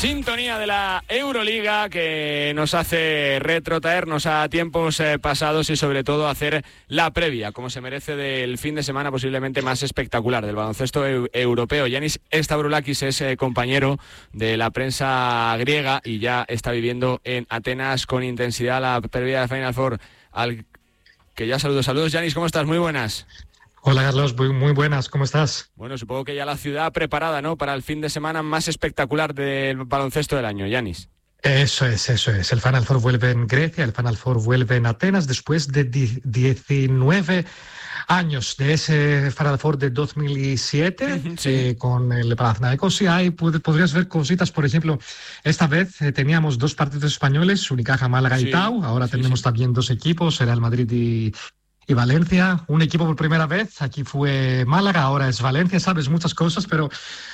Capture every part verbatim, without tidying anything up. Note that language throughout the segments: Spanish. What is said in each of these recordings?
Sintonía de la Euroliga que nos hace retrotraernos a tiempos eh, pasados y sobre todo hacer la previa, como se merece, del fin de semana posiblemente más espectacular del baloncesto eu- europeo. Yanis Stavroulakis es eh, compañero de la prensa griega y ya está viviendo en Atenas con intensidad la previa de Final Four, al que ya saludo. Saludos, Yanis, ¿cómo estás? Muy buenas. Hola, Carlos, muy, muy buenas, ¿cómo estás? Bueno, supongo que ya la ciudad preparada, ¿no?, para el fin de semana más espectacular del baloncesto del año, Yanis. Eso es, eso es. El Final Four vuelve en Grecia, el Final Four vuelve en Atenas después de di- diecinueve años de ese Final Four de dos mil siete, Sí. eh, con el Panathinaikos. Y ahí pod- podrías ver cositas, por ejemplo, esta vez eh, teníamos dos partidos españoles, Unicaja, Málaga Sí, y Tau. Ahora sí, tenemos sí. también dos equipos, Real Madrid y... Y Valencia, un equipo por primera vez, aquí fue Málaga, ahora es Valencia, sabes, muchas cosas, pero,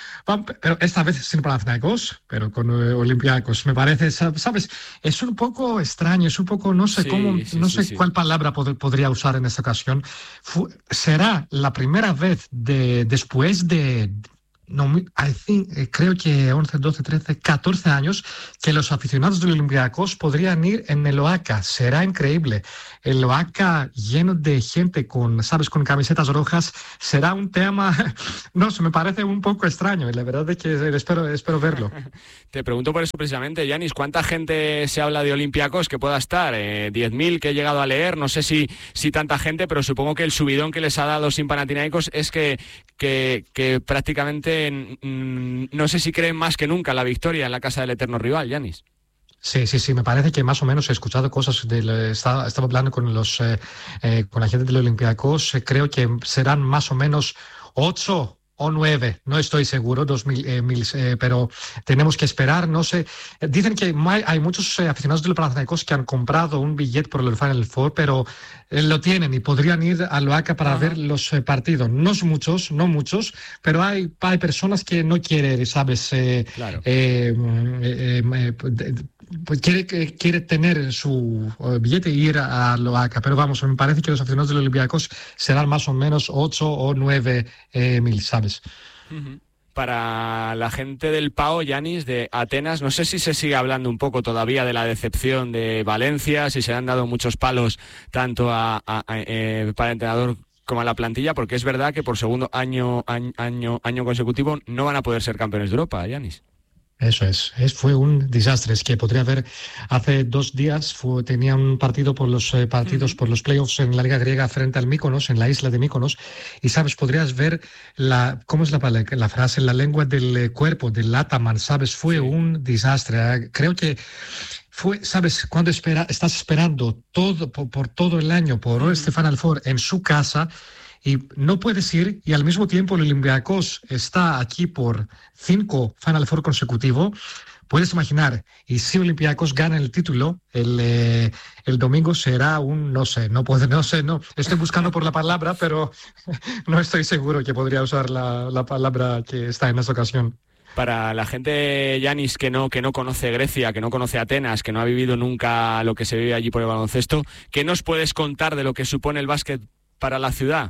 pero esta vez sin Panathinaikos, pero con eh, Olympiacos. Me parece, sabes, es un poco extraño, es un poco, no sé Sí, cómo, sí, no sí, sé sí. cuál palabra pod- podría usar en esta ocasión. Fu- será la primera vez de, después de... No, I think, eh, creo que once, doce, trece, catorce años que los aficionados del Olympiacos podrían ir en el Oaca. Será increíble. El Oaca lleno de gente con, sabes, con camisetas rojas. Será un tema, no sé, me parece un poco extraño. Y la verdad es que espero, espero verlo. Te pregunto por eso precisamente, Yanis, ¿cuánta gente se habla de Olympiacos que pueda estar? Eh, diez mil que he llegado a leer, no sé si, si tanta gente, pero supongo que el subidón que les ha dado sin Panathinaikos es que, que, que prácticamente mmm, no sé si creen más que nunca la victoria en la casa del eterno rival, Yanis. Sí, sí, sí, me parece que más o menos he escuchado cosas, del, estaba, estaba hablando con los eh, eh, con la gente del Olympiacos, eh, creo que serán más o menos ocho o nueve, no estoy seguro, dos mil, eh, mil, eh, pero tenemos que esperar, no sé. Dicen que hay, hay muchos eh, aficionados del Panathinaikos que han comprado un billete por el Final Four, pero eh, lo tienen y podrían ir al Oaca para Ajá. ver los eh, partidos. No son muchos, no muchos, pero hay, hay personas que no quieren, ¿sabes? Eh, claro. eh, eh, eh, pues quiere, quiere tener su uh, billete e ir a, a Oaca, pero vamos, me parece que los aficionados del Olympiacos serán más o menos ocho o nueve eh, mil, ¿sabes? Uh-huh. Para la gente del P A O, Yanis, de Atenas, no sé si se sigue hablando un poco todavía de la decepción de Valencia, si se han dado muchos palos tanto a, a, a, eh, para el entrenador como a la plantilla, porque es verdad que por segundo año, año, año, año consecutivo no van a poder ser campeones de Europa, Yanis. Eso es, es, fue un desastre. Es que podría haber, hace dos días fue, tenía un partido por los eh, partidos, uh-huh. por los playoffs en la Liga Griega frente al Míkonos, en la isla de Míkonos, y sabes, podrías ver la, ¿cómo es la, la frase? La lengua del cuerpo, del Ataman, sabes, fue sí. un desastre. Creo que fue, sabes, cuando espera, estás esperando todo por, por todo el año por uh-huh. este Final Four en su casa, y no puedes ir, y al mismo tiempo el Olympiacos está aquí por cinco Final Four consecutivos. Puedes imaginar, y si Olympiacos gana el título, el, eh, el domingo será un, no sé, no puedo, no sé, no, estoy buscando por la palabra, pero no estoy seguro que podría usar la, la palabra que está en esta ocasión. Para la gente, Yanis, que no, que no conoce Grecia, que no conoce Atenas, que no ha vivido nunca lo que se vive allí por el baloncesto, ¿qué nos puedes contar de lo que supone el básquet para la ciudad?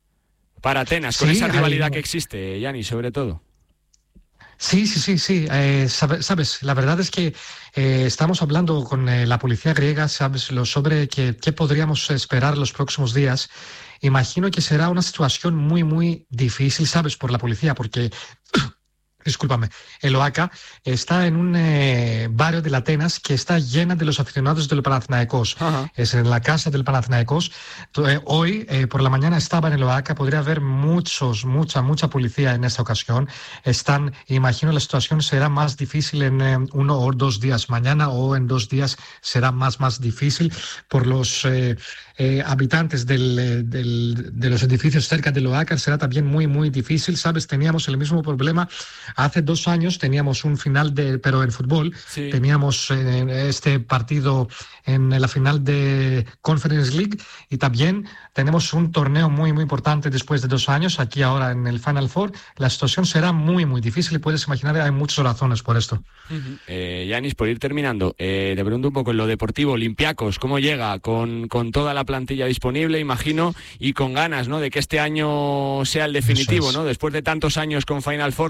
Para Atenas, con sí, esa rivalidad hay... que existe, Yanis, sobre todo. Sí, sí, sí, sí. Eh, sabes, sabes, la verdad es que eh, estamos hablando con eh, la policía griega, sabes, lo sobre qué que podríamos esperar los próximos días. Imagino que será una situación muy, muy difícil, sabes, por la policía, porque... Discúlpame, el Oaca está en un eh, barrio de Atenas que está llena de los aficionados del Panathinaikos. Uh-huh. Es en la casa del Panathinaikos. Eh, hoy, eh, por la mañana, estaba en el Oaca. Podría haber muchos, mucha, mucha policía en esta ocasión. Están, imagino, la situación será más difícil en eh, uno o dos días. Mañana o en dos días será más, más difícil por los... Eh, Eh, habitantes del, del, de los edificios cerca del Oaca. Será también muy, muy difícil. Sabes, teníamos el mismo problema. Hace dos años teníamos un final de, pero en fútbol, sí. teníamos eh, este partido en la final de Conference League, y también tenemos un torneo muy, muy importante después de dos años, aquí ahora en el Final Four. La situación será muy, muy difícil y puedes imaginar, hay muchas razones por esto. Uh-huh. Eh, Yanis, por ir terminando, eh, te pregunto un poco en lo deportivo, Olympiacos, ¿cómo llega? Con, con toda la plantilla disponible, imagino, y con ganas, ¿no?, de que este año sea el definitivo, es. ¿no? Después de tantos años con Final Four, donde le han pasado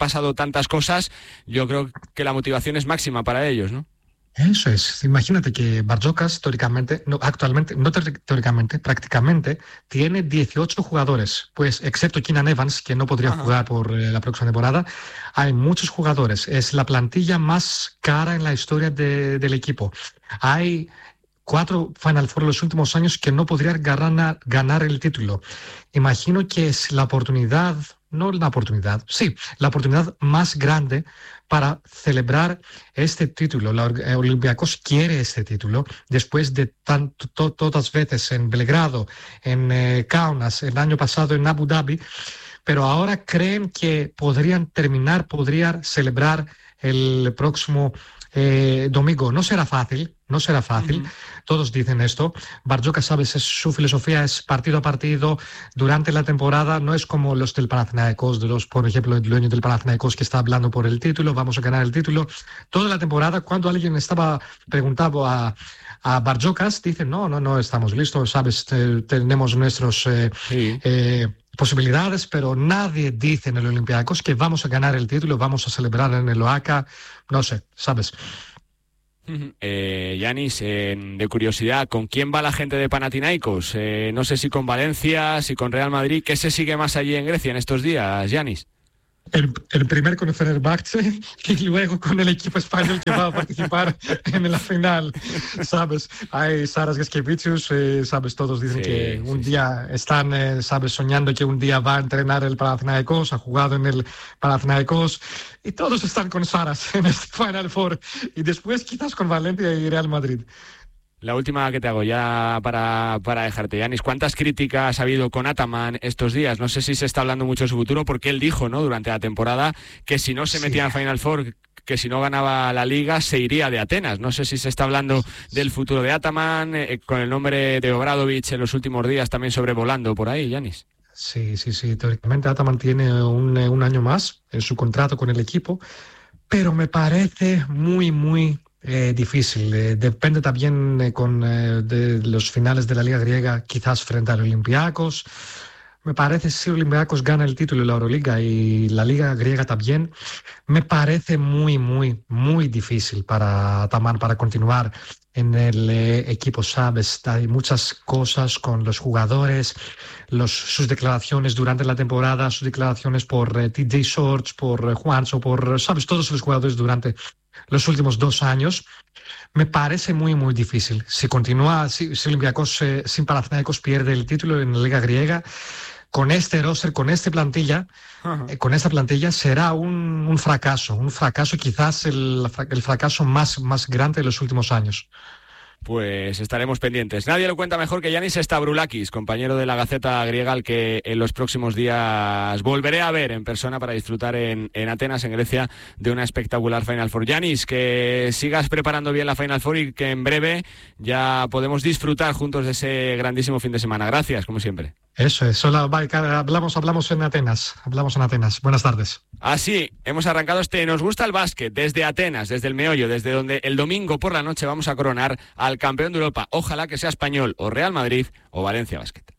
pasado tantas cosas, yo creo que la motivación es máxima para ellos, ¿no? Eso es. Imagínate que Barjokas, teóricamente, no, actualmente, no teóricamente, prácticamente, tiene dieciocho jugadores. Pues, excepto Keenan Evans, que no podría Ajá. jugar por eh, la próxima temporada, hay muchos jugadores. Es la plantilla más cara en la historia de, del equipo. Hay cuatro Final Four en los últimos años que no podrían ganar, ganar el título. Imagino que es la oportunidad, no la oportunidad, sí, la oportunidad más grande para celebrar este título. La Olympiacos quiere este título después de tanto, to, todas veces en Belgrado, en eh, Kaunas, el año pasado en Abu Dhabi, pero ahora creen que podrían terminar, podrían celebrar el próximo eh, domingo. No será fácil, no será fácil. Uh-huh. Todos dicen esto. Barjokas, sabes, es, su filosofía es partido a partido durante la temporada. No es como los del Panathinaikos, de los, por ejemplo, el dueño del Panathinaikos que está hablando por el título, vamos a ganar el título. Toda la temporada, cuando alguien estaba preguntando a, a Barjokas, dicen, no, no, no, estamos listos, sabes, te, tenemos nuestros... Eh, sí. eh, posibilidades, pero nadie dice en el Olympiacos que vamos a ganar el título, vamos a celebrar en el Oaxaca, no sé, ¿sabes? Eh, Yanis, eh, de curiosidad, ¿con quién va la gente de Panathinaikos? Eh, no sé si con Valencia, si con Real Madrid. ¿Qué se sigue más allí en Grecia en estos días, Yanis? El, el primer con el Fenerbahce y luego con el equipo español que va a participar en la final, ¿sabes? Hay Saras Gaskevicius, eh, ¿sabes? Todos dicen sí, que un sí, día sí. están, eh, ¿sabes? Soñando que un día va a entrenar el Panathinaikos, ha jugado en el Panathinaikos y todos están con Saras en este Final Four y después quizás con Valencia y Real Madrid. La última que te hago ya para, para dejarte, Yanis. ¿Cuántas críticas ha habido con Ataman estos días? No sé si se está hablando mucho de su futuro, porque él dijo, ¿no?, durante la temporada que si no se metía sí. en Final Four, que si no ganaba la Liga, se iría de Atenas. No sé si se está hablando del futuro de Ataman, eh, con el nombre de Obradovic en los últimos días también sobrevolando por ahí, Yanis. Sí, sí, sí. Teóricamente Ataman tiene un, un año más en su contrato con el equipo, pero me parece muy, muy... Eh, difícil, eh, depende también eh, con eh, de los finales de la Liga griega, quizás frente al Olympiacos. Me parece si Olympiacos gana el título de la Euroliga y la Liga griega también, me parece muy, muy, muy difícil para Ataman para continuar en el eh, equipo, ¿sabes? Hay muchas cosas con los jugadores, los, sus declaraciones durante la temporada, sus declaraciones por eh, T J Shorts, por eh, Juancho, por, ¿sabes? Todos los jugadores durante los últimos dos años, me parece muy, muy difícil. Si continúa, si, si Olympiacos eh, sin Panathinaikos pierde el título en la Liga griega, con este roster, con esta plantilla, uh-huh. eh, con esta plantilla será un, un fracaso, un fracaso quizás el, el fracaso más, más grande de los últimos años. Pues estaremos pendientes. Nadie lo cuenta mejor que Yanis Stavroulakis, compañero de la Gaceta griega, al que en los próximos días volveré a ver en persona para disfrutar en, en Atenas, en Grecia, de una espectacular Final Four. Yanis, que sigas preparando bien la Final Four y que en breve ya podemos disfrutar juntos de ese grandísimo fin de semana. Gracias, como siempre. Eso es, solo hablamos, hablamos en Atenas, hablamos en Atenas. Buenas tardes. Así, hemos arrancado este Nos Gusta el Básquet desde Atenas, desde el meollo, desde donde el domingo por la noche vamos a coronar al campeón de Europa. Ojalá que sea Español o Real Madrid o Valencia Básquet.